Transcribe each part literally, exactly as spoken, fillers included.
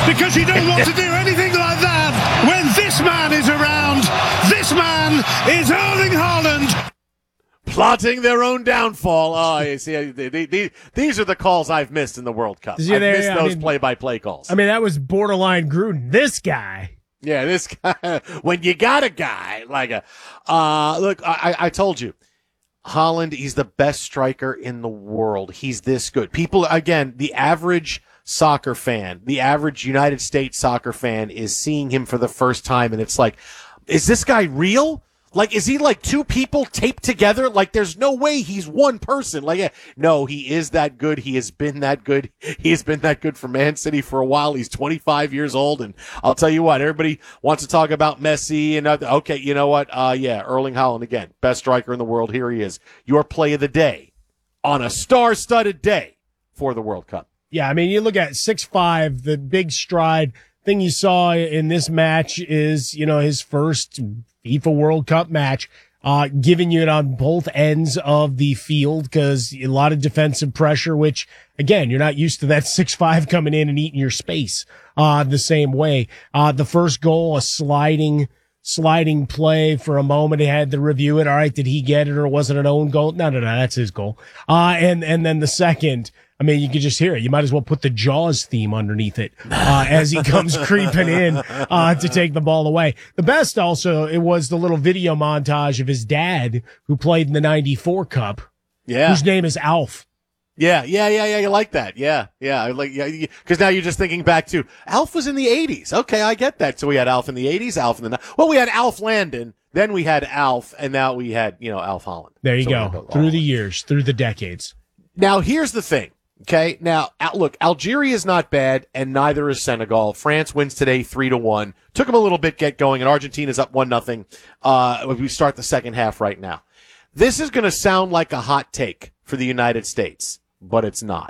because you don't want to do anything like that when this man is around. This man is Erling Haaland. Plotting their own downfall. Oh, you see, they, they, they, these are the calls I've missed in the World Cup. I've there, missed I those mean, play-by-play calls. I mean, that was borderline Gruden. This guy. Yeah, this guy. When you got a guy like a, uh, look, I, I told you, Haaland, he's the best striker in the world. He's this good. People, again, the average soccer fan, the average United States soccer fan is seeing him for the first time, and it's like, is this guy real? Like, is he like two people taped together? Like, there's no way he's one person. Like, no, he is that good. He has been that good. He has been that good for Man City for a while. He's twenty-five years old. And I'll tell you what, everybody wants to talk about Messi and other. Okay, you know what? Uh, yeah, Erling Haaland again, best striker in the world. Here he is. Your play of the day on a star-studded day for the World Cup. Yeah, I mean, you look at six five, the big stride. Thing you saw in this match is, you know, his first FIFA World Cup match, uh, giving you it on both ends of the field because a lot of defensive pressure, which, again, you're not used to that six five coming in and eating your space, uh, the same way. Uh, the first goal, a sliding, sliding play for a moment. He had to review it. All right, did he get it or was it an own goal? No, no, no, that's his goal. Uh, and, and then the second, I mean, you could just hear it. You might as well put the Jaws theme underneath it uh, as he comes creeping in uh, to take the ball away. The best also, it was the little video montage of his dad who played in the ninety-four Cup, yeah, whose name is Alf. Yeah, yeah, yeah, yeah. You like that? Yeah, yeah. I like, yeah, because now you're just thinking back to Alf was in the eighties. Okay, I get that. So we had Alf in the eighties, Alf in the well, we had Alf Landon, then we had Alf, and now we had you know Alf Haaland. There you so go. Through the years, through the decades. Now here's the thing. Okay, now look, Algeria is not bad, and neither is Senegal. France wins today three to one. Took them a little bit get going, and Argentina's up one nothing. Uh, we start the second half right now. This is going to sound like a hot take for the United States, but it's not.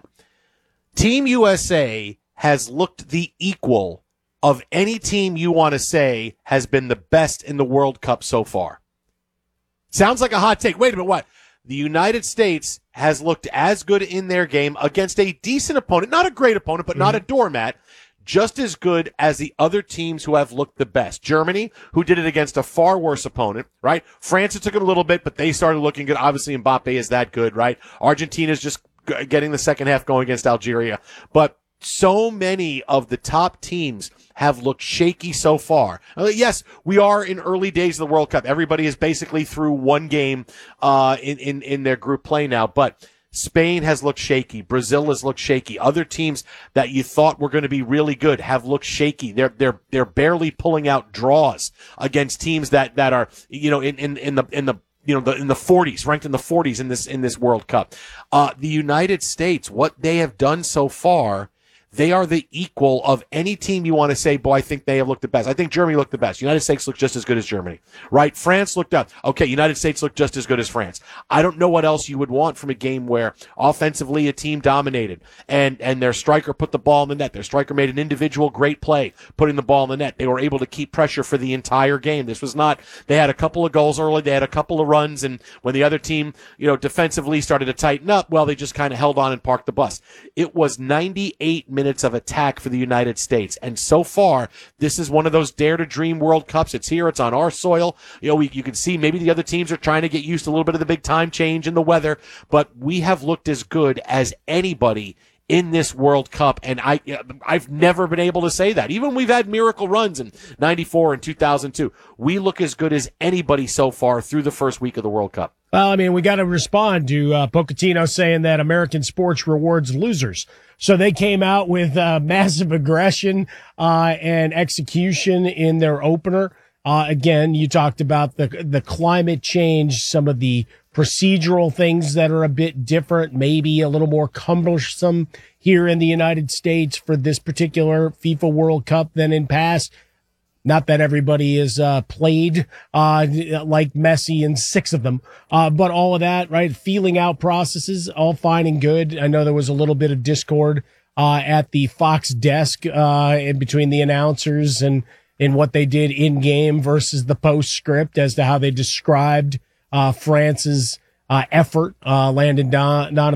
Team U S A has looked the equal of any team you want to say has been the best in the World Cup so far. Sounds like a hot take. Wait a minute, what? The United States has looked as good in their game against a decent opponent, not a great opponent, but mm-hmm. not a doormat, just as good as the other teams who have looked the best. Germany, who did it against a far worse opponent, right? France, it took it a little bit, but they started looking good. Obviously, Mbappe is that good, right? Argentina's just getting the second half going against Algeria. But so many of the top teams have looked shaky so far. Uh, yes, we are in early days of the World Cup. Everybody is basically through one game uh in, in, in their group play now, but Spain has looked shaky. Brazil has looked shaky. Other teams that you thought were going to be really good have looked shaky. They're they're they're barely pulling out draws against teams that, that are, you know, in, in, in the in the you know, the, in the forties, ranked in the forties in this in this World Cup. Uh the United States, what they have done so far, they are the equal of any team you want to say, boy, I think they have looked the best. I think Germany looked the best. United States looked just as good as Germany, right? France looked up. Okay, United States looked just as good as France. I don't know what else you would want from a game where offensively a team dominated and, and their striker put the ball in the net. Their striker made an individual great play, putting the ball in the net. They were able to keep pressure for the entire game. This was not, they had a couple of goals early. They had a couple of runs. And when the other team, you know, defensively started to tighten up, well, they just kind of held on and parked the bus. It was ninety-eight minutes of attack for the United States. And so far, this is one of those dare to dream World Cups. It's here. It's on our soil. You know, we, you can see maybe the other teams are trying to get used to a little bit of the big time change in the weather, but we have looked as good as anybody in this World Cup. And I, I've never been able to say that. Even we've had miracle runs in ninety-four and two thousand two. We look as good as anybody so far through the first week of the World Cup. Well, I mean, we got to respond to uh, Pochettino saying that American sports rewards losers. So they came out with uh, massive aggression uh, and execution in their opener. Uh, again, you talked about the the climate change, some of the procedural things that are a bit different, maybe a little more cumbersome here in the United States for this particular FIFA World Cup than in past. Not that everybody is uh, played uh, like Messi in six of them, uh, but all of that, right? Feeling out processes, all fine and good. I know there was a little bit of discord uh, at the Fox desk uh, in between the announcers and in what they did in game versus the postscript as to how they described uh, France's uh, effort. Uh, Landon Don. Don